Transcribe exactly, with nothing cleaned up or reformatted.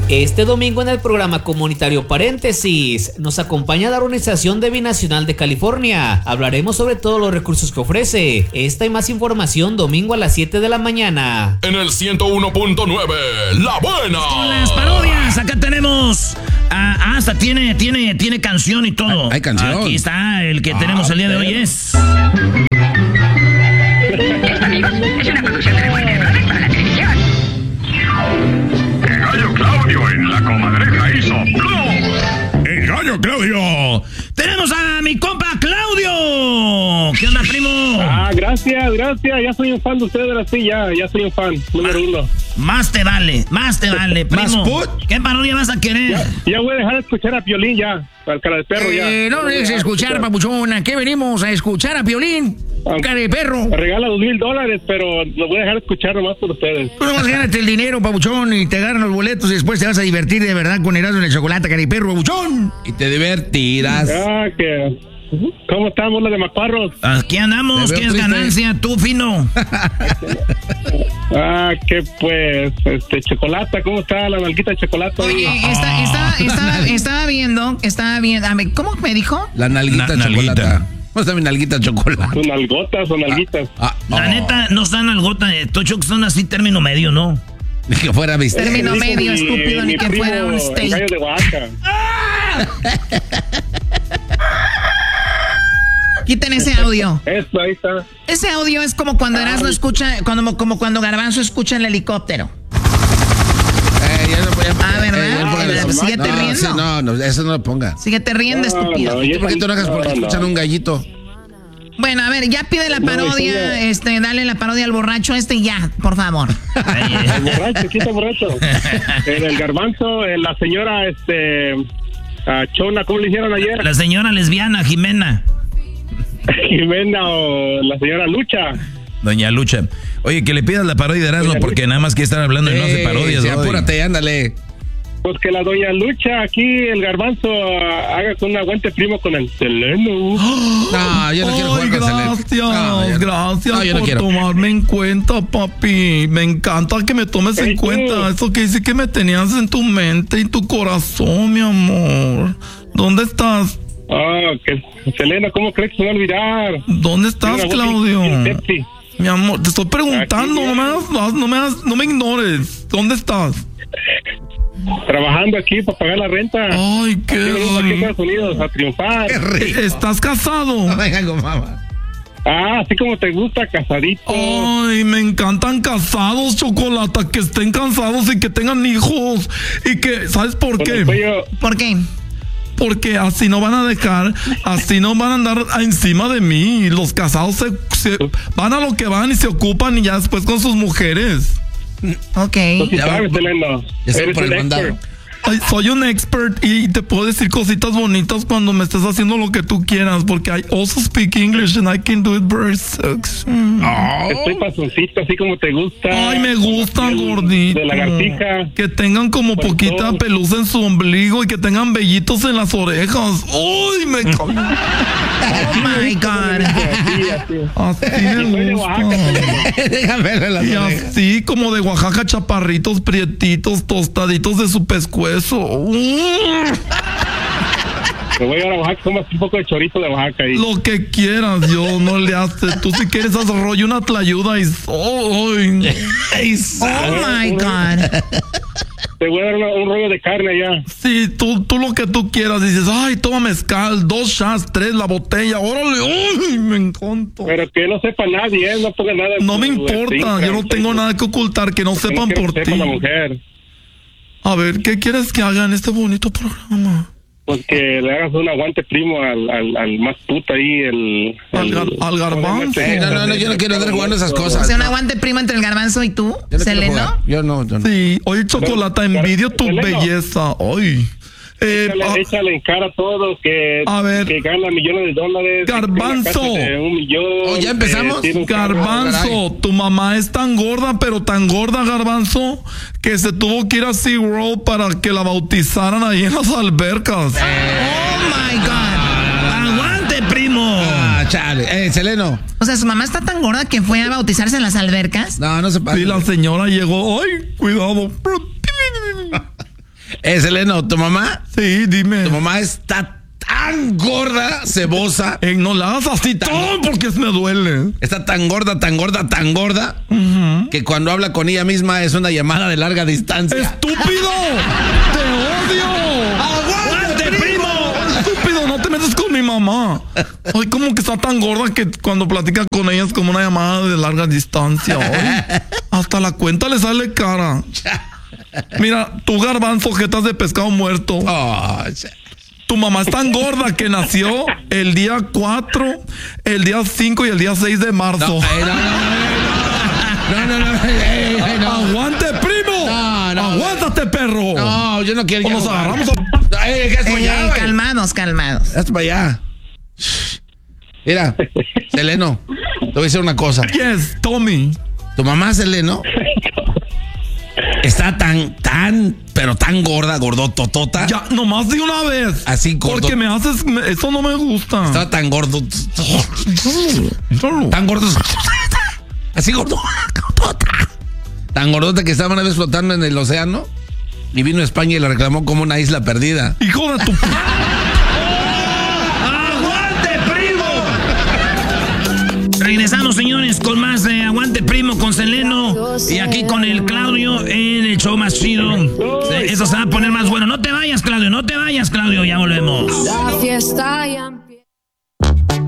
Este domingo en el programa comunitario Paréntesis nos acompaña la Organización de Binacional de California. Hablaremos sobre todos los recursos que ofrece. Esta y más información domingo a las siete de la mañana. En el ciento uno punto nueve, La Buena. Con las parodias, acá tenemos... Ah, hasta tiene, tiene, tiene canción y todo. Hay canción. Aquí está, el que ah, tenemos el día de hoy es... Amigos, es una producción de Revuelve Brothers para la televisión. El gallo Claudio en la comadreja hizo ¡plum! El gallo Claudio. Tenemos a mi compa Claudio. ¿Qué onda, primo? Ah, gracias, gracias. Ya soy un fan de ustedes, ahora sí, ya, ya soy un fan, número uno. Más te vale, más te vale, primo. ¿Más ¿Qué parodia vas a querer? Ya, ya voy a dejar de escuchar a Piolín ya, al cara de perro ya. Eh, no dejes escuchar, escuchar, papuchón. ¿A qué venimos? ¿A escuchar a Piolín? Cara de perro. Me regala dos mil dólares, pero lo voy a dejar de escuchar nomás por ustedes. Tú nomás gánate el dinero, papuchón, y te agarran los boletos y después te vas a divertir de verdad con Erasmo en el chocolate, cara de perro, papuchón. Y te divertirás. Ah, que... ¿Cómo estamos los de Macuarros? Aquí andamos, ¿qué es triste. Ganancia? Tú, fino. Ah, que pues, este, Chocolata, ¿cómo está la nalguita de Chocolata? Oye, está, está, estaba, estaba viendo, estaba viendo, ¿cómo me dijo? La nalguita Na, Chocolata. nalguita. ¿Cómo está mi nalguita Chocolata? ¿Son nalgotas o nalguitas? Ah, ah, La oh. neta, no están nalgota, eh, Tocho, que son así término medio, ¿no? Ni que fuera viste. Término Eh, medio, mi, estúpido, mi ni que primo, fuera un el steak. gallo de Oaxaca. Quiten ese audio. Eso, ahí está. Ese audio es como cuando Erasmo escucha, cuando, como cuando Garbanzo escucha el helicóptero. Eh, ya no voy a, Ah, ¿verdad? eh, ya no pongan Eh, eso. síguete no, riendo. sí, no, no, eso no lo ponga. Síguete riendo, No, estúpido. no, ¿Y yo por qué tú no hagas porque no, escuchan no. un gallito? Bueno, a ver, ya pide la No, parodia, eso este, dale la parodia al borracho este ya, por favor. El borracho, ¿quién está borracho? El, el Garbanzo, eh, la señora, este... a Chona, ¿cómo le hicieron ayer? La señora lesbiana, Jimena. Jimena o la señora Lucha. Doña Lucha. Oye, que le pidas la parodia de Erasmo porque nada más que estar hablando y no hace parodias. Sí, ¿no? apúrate, ándale. Pues que la doña Lucha, aquí el Garbanzo, ah, haga con un aguante primo con el Seleno. No, yo no quiero jugar con Seleno. Gracias, No, yo no. gracias No, yo no por quiero. tomarme en cuenta, papi. Me encanta que me tomes Ey, en tú. cuenta. Eso que dice que me tenías en tu mente y tu corazón, mi amor. ¿Dónde estás? Ah, que Selena, ¿cómo crees que se va a olvidar? ¿Dónde estás, Mira, Claudio? voy a- Pepsi. Mi amor, te estoy preguntando, Aquí, no me, hagas- no, me hagas- no me ignores. ¿Dónde estás? Trabajando aquí para pagar la renta. Ay, qué Aquí venimos aquí a rico. Estados Unidos a triunfar. Qué rico. ¿Estás casado? No vengan con mamá. Ah, así como te gusta, casadito. Ay, me encantan casados, Chocolata, que estén casados y que tengan hijos. Y que, ¿sabes por Con qué? el cuello- ¿Por qué? Porque así no van a dejar, así no van a andar encima de mí. Los casados se, se van a lo que van y se ocupan y ya después con sus mujeres. Ok. Tú sí Ya sabes, va- Selena. Ya se Eres por el un mandado. expert. Ay, soy un expert y te puedo decir cositas bonitas cuando me estés haciendo lo que tú quieras, porque I also speak English and I can do it very sexy. Estoy pasoncito, así como te gusta. Ay, me gustan El- gorditos. De lagartija. Que tengan como Pues poquita todo. pelusa en su ombligo y que tengan vellitos en las orejas. Uy, me Oh my God. Así, así. así Y soy me de Oaxaca, gusta. Selena. Déjame verle las Y orejas. así como de Oaxaca, chaparritos, prietitos, tostaditos de su pescuezo. Mm, Me voy a ir a Oaxaca, comas un poco de chorito de Oaxaca ahí. Lo que quieras, yo no le hace. Tú si quieres haz rollo una tlayuda y soy. Oh my God. Te voy a dar una- un rollo de carne allá. Sí, tú, tú lo que tú quieras. Dices, ay, toma mezcal, dos shots, tres, la botella. Órale, uy, me encanta. Pero que no sepa nadie, ¿eh? No ponga nada. en No tu- me en importa, tu yo no Instagram, tengo Facebook. nada que ocultar, que no Que sepan no quiero por que ti. sepa la mujer. A ver, ¿qué quieres que haga en este bonito programa? Pues que le hagas un aguante primo al, al, al más puto ahí, el... Al el- gar- al Garbanzo. Eh, no, no, no, yo no quiero andar jugando esas O cosas. sea, un aguante primo entre el Garbanzo y tú, Yo no quiero Seleno. jugar. Yo no, yo no. Sí, oye, Chocolata, envidio tu Seleno. belleza. Ay. Eh, Échale, ah, échale en cara a todos que, A ver. que gana millones de dólares. que Garbanzo. tiene una casa de un millón, Oh, ¿ya empezamos? que tiene un carro. Garbanzo, tu mamá es tan gorda, pero tan gorda, Garbanzo, que se tuvo que ir a SeaWorld para que la bautizaran ahí en las albercas. Oh my God. ¡Aguante, primo! Ah, chale. Eh, Seleno. O sea, su mamá está tan gorda que fue a bautizarse en las albercas. No, no se pasa. Sí, la señora llegó. Ay, cuidado. Eh, Seleno, ¿tu mamá? Sí, dime. Tu mamá está tan gorda, cebosa. Eh, no la hagas así Tan- todo porque me duele. Está tan gorda, tan gorda, tan gorda, Ujú. que cuando habla con ella misma es una llamada de larga distancia. ¡Estúpido! ¡Te odio! ¡Aguante, primo! Estúpido, no te metas con mi mamá. Ay, como que está tan gorda que cuando platica con ella es como una llamada de larga distancia. Ay, hasta la cuenta le sale cara. Mira, tú, Garbanzo, jetas de pescado muerto. Oh, ch- Tu mamá es tan gorda que nació el día cuatro, el día cinco y el día seis de marzo. no, eh, no, no, no, no, no, no, eh, eh, no. ¡Aguante, primo! No, no. ¡Aguántate, perro! No, yo no quiero. O ya nos jugar. agarramos a... Eh, ¿qué es para Eh, allá, güey? calmados, calmados. Hazte para allá. Mira, Seleno, te voy a decir una cosa. Yes, Tommy. Tu mamá, Seleno, está tan, tan, pero tan gorda, gordototota. Ya, nomás de una vez. Así gordo. Porque me haces... me- eso no me gusta. Está tan gordo. Tan gordo. Así gordo. Tan gordota que estaba una vez flotando en el océano y vino a España y la reclamó como una isla perdida. Hijo de tu... Regresamos, señores, con más de Aguante Primo con Seleno y aquí con el Claudio en el show más chido. Eso se va a poner más bueno. No te vayas, Claudio, no te vayas, Claudio, ya volvemos. La fiesta ya